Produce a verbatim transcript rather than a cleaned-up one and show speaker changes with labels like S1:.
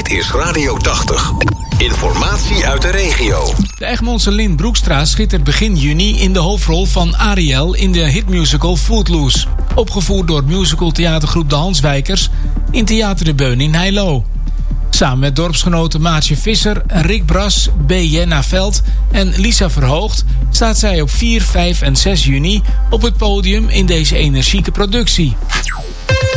S1: Dit is Radio tachtig. Informatie uit de regio.
S2: De Egmondse Lynn Broekstra schittert begin juni in de hoofdrol van Ariel in de hitmusical Footloose. Opgevoerd door musicaltheatergroep De Hanswijkers in Theater de Beun in Heilo. Samen met dorpsgenoten Maartje Visser, Rick Bras, B. Jenna Veld en Lisa Verhoogd staat zij op vier, vijf en zes juni op het podium in deze energieke productie.